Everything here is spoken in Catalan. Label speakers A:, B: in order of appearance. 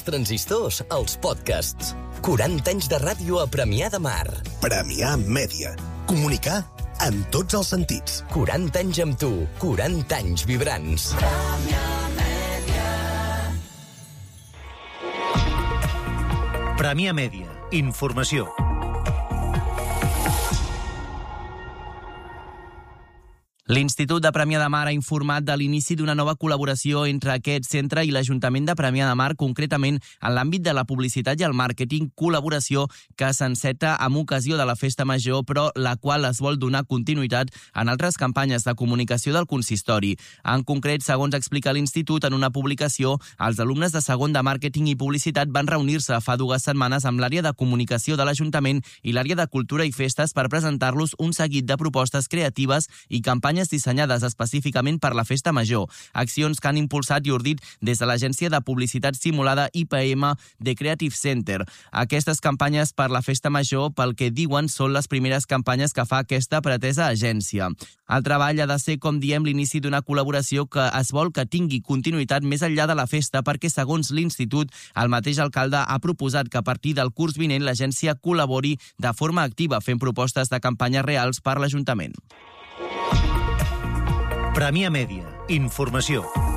A: transistors als podcasts. 40 anys de ràdio a Premià de Mar.
B: Premià Mèdia. Comunicar en tots els sentits.
A: 40 anys amb tu. 40 anys vibrants.
C: Premià Mèdia. Informació.
D: L'Institut de Premià de Mar ha informat de l'inici d'una nova col·laboració entre aquest centre i l'Ajuntament de Premià de Mar, concretament en l'àmbit de la publicitat i el màrqueting, col·laboració que s'enceta amb ocasió de la Festa Major, però la qual es vol donar continuïtat en altres campanyes de comunicació del consistori. En concret, segons explica l'Institut en una publicació, els alumnes de segon de màrqueting i publicitat van reunir-se fa 2 setmanes amb l'àrea de comunicació de l'Ajuntament i l'àrea de cultura i festes per presentar-los un seguit de propostes creatives i campanyes dissenyades específicament per la Festa Major, accions que han impulsat i ordit des de l'agència de publicitat simulada IPM de Creative Center. Aquestes campanyes per la Festa Major, pel que diuen, són les primeres campanyes que fa aquesta pretesa agència. El treball ha de ser, com diem, l'inici d'una col·laboració que es vol que tingui continuïtat més enllà de la festa perquè, segons l'Institut, el mateix alcalde ha proposat que a partir del curs vinent l'agència col·labori de forma activa fent propostes de campanyes reals per l'Ajuntament.
C: Premià Mèdia. Informació.